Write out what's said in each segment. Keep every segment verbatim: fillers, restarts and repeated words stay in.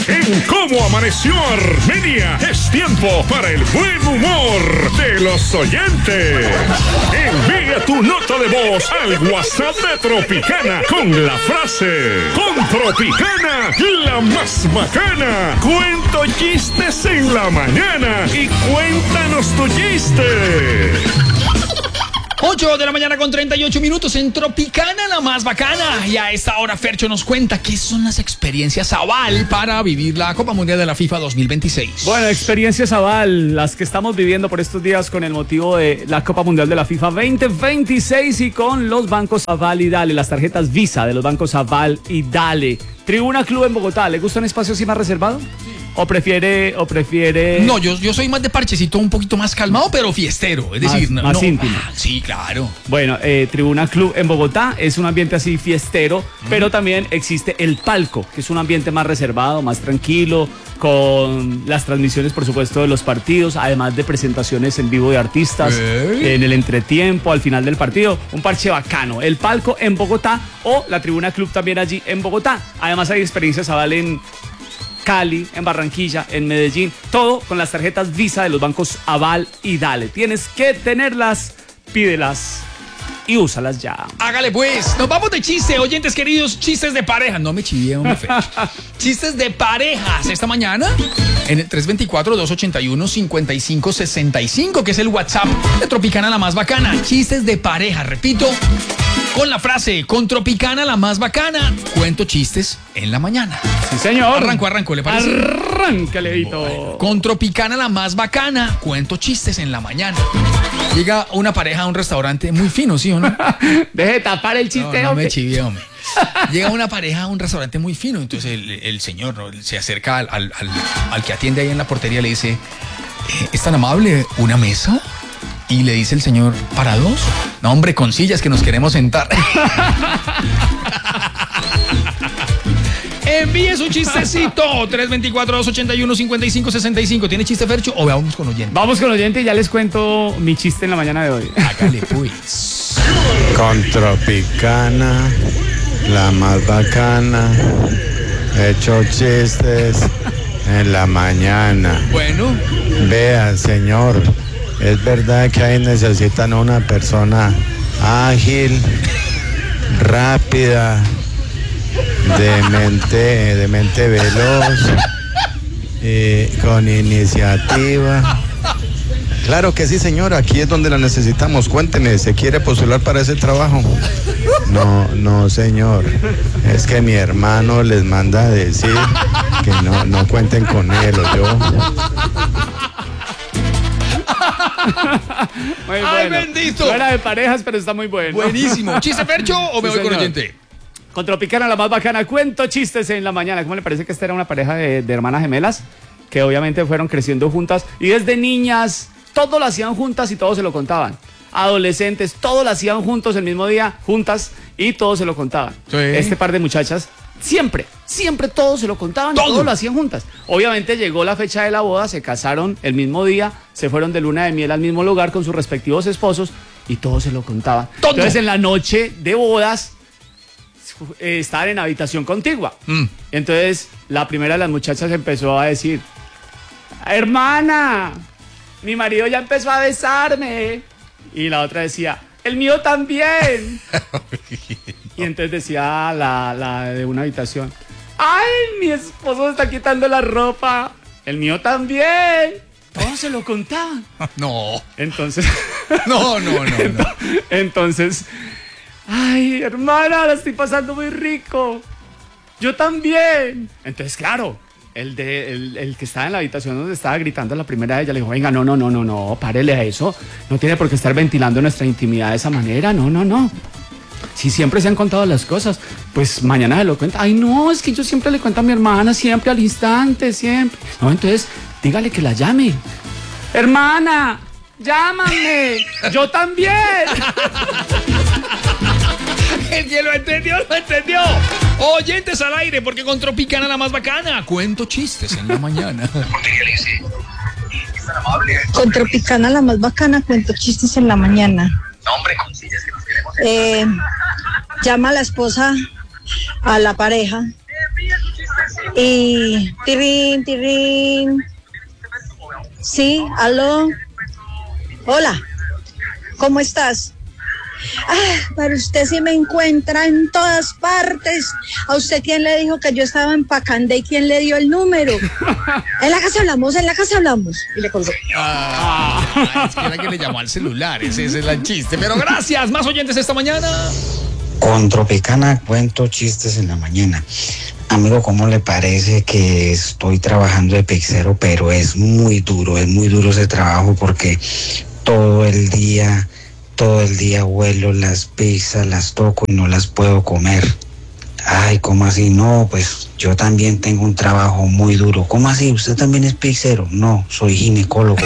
En Cómo Amaneció Armenia es tiempo para el buen humor de los oyentes. Envía tu nota de voz al WhatsApp de Tropicana con la frase: con Tropicana, la más bacana. Cuento chistes en la mañana y cuéntanos tu chiste. ocho de la mañana con treinta y ocho minutos en Tropicana, la más bacana. Y a esta hora Fercho nos cuenta qué son las experiencias aval para vivir la Copa Mundial de la FIFA dos mil veintiséis. Bueno, experiencias aval, las que estamos viviendo por estos días con el motivo de la Copa Mundial de la FIFA veinte veintiséis y con los bancos Aval y Dale, las tarjetas Visa de los bancos Aval y Dale. Tribuna Club en Bogotá, ¿le gusta un espacio así más reservado? Sí. ¿O prefiere, o prefiere...? No, yo, yo soy más de parchecito, un poquito más calmado, pero fiestero. Es decir, más, no, más no, íntimo. Ah, sí, claro. Bueno, eh, Tribuna Club en Bogotá es un ambiente así fiestero, mm. pero también existe el palco, que es un ambiente más reservado, más tranquilo, con las transmisiones, por supuesto, de los partidos, además de presentaciones en vivo de artistas, ¿Eh? en el entretiempo, al final del partido. Un parche bacano. El palco en Bogotá o la Tribuna Club también allí en Bogotá. Además hay experiencias Aval en Cali, en Barranquilla, en Medellín, todo con las tarjetas Visa de los bancos Aval y Dale. Tienes que tenerlas, pídelas y úsalas ya. Hágale pues, nos vamos de chiste, oyentes queridos, chistes de pareja. No me chivié, hombre, Fer. Chistes de parejas esta mañana en el tres dos cuatro, dos ocho uno, cinco cinco seis cinco, que es el WhatsApp de Tropicana, la más bacana. Chistes de pareja, repito, con la frase: con Tropicana, la más bacana, cuento chistes en la mañana. Sí, señor. Arranco, arranco, ¿le parece? Arráncale, Leito. Bueno, con Tropicana, la más bacana, cuento chistes en la mañana. Llega una pareja a un restaurante muy fino, ¿sí o no? Deje tapar el chiste, no, no me chivié, hombre. Llega una pareja a un restaurante muy fino, entonces el, el señor, ¿no?, se acerca al, al, al, al que atiende ahí en la portería, le dice: eh, ¿es tan amable una mesa? Y le dice el señor: ¿para dos? No, hombre, con sillas, que nos queremos sentar. Envíe su chistecito. tres dos cuatro, dos ocho uno, cinco cinco seis cinco. ¿Tiene chiste, Fercho? O vamos con oyente. Vamos con oyente y ya les cuento mi chiste en la mañana de hoy. Hágale pues. Con Tropicana, la más bacana, he hecho chistes en la mañana. Bueno. Vea, señor, es verdad que ahí necesitan una persona ágil, rápida, de mente, de mente veloz, y con iniciativa. Claro que sí, señor, aquí es donde la necesitamos. Cuénteme, ¿se quiere postular para ese trabajo? No, no, señor, es que mi hermano les manda a decir que no, no cuenten con él, o yo. Muy bueno. ¡Ay, bendito! No era de parejas, pero está muy bueno. Buenísimo. ¿Chiste, Fercho, o me Sí, voy con señor. oyente? Con Tropicana, la más bacana, cuento chistes en la mañana. ¿Cómo le parece que esta era una pareja de, de hermanas gemelas? Que obviamente fueron creciendo juntas y desde niñas todo lo hacían juntas y todos se lo contaban. Adolescentes, todo lo hacían juntos el mismo día, juntas, y todos se lo contaban. Sí. Este par de muchachas, siempre, siempre todos se lo contaban, Todo. todos lo hacían juntas. Obviamente llegó la fecha de la boda, se casaron el mismo día, se fueron de luna de miel al mismo lugar con sus respectivos esposos y todos se lo contaban. Todo. Entonces en la noche de bodas eh, estaban en habitación contigua. Mm. Entonces la primera de las muchachas empezó a decir: hermana, mi marido ya empezó a besarme. Y la otra decía: el mío también. Y entonces decía la, la de una habitación: ay, mi esposo se está quitando la ropa. El mío también. Todos se lo contaban. No. Entonces, No, no, no, no. entonces, ay, hermana, la estoy pasando muy rico. Yo también. Entonces, claro, el, de, el, el que estaba en la habitación donde estaba gritando la primera de ella le dijo: venga, no, no, no, no, no, párele a eso. No tiene por qué estar ventilando nuestra intimidad de esa manera. No, no, no. Si siempre se han contado las cosas, pues mañana se lo cuenta. Ay, no, es que yo siempre le cuento a mi hermana, siempre al instante, siempre. No, entonces, dígale que la llame. Hermana, llámame. Yo también. El que lo entendió, lo entendió. Oyentes al aire, porque con Tropicana, la más bacana, cuento chistes en la mañana. Con Tropicana, la más bacana, cuento chistes en la mañana. Eh, llama a la esposa a la pareja Y tirín, tirín. Sí, aló. Hola, ¿cómo estás? Ah, pero usted sí me encuentra en todas partes. ¿A usted quién le dijo que yo estaba empacando y quién le dio el número? En la casa hablamos, en la casa hablamos. Y le colgó. Ah, es que era que le llamó al celular, ese, ese es el chiste. Pero gracias, más oyentes esta mañana. Con Tropicana cuento chistes en la mañana. Amigo, ¿cómo le parece que estoy trabajando de pizzero? Pero es muy duro, es muy duro ese trabajo porque todo el día, todo el día huelo las pizzas, las toco y no las puedo comer. Ay, ¿cómo así? No, pues yo también tengo un trabajo muy duro. ¿Cómo así? ¿Usted también es pizzero? No, soy ginecólogo.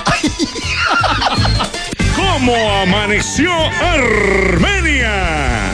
¿Cómo amaneció Armenia?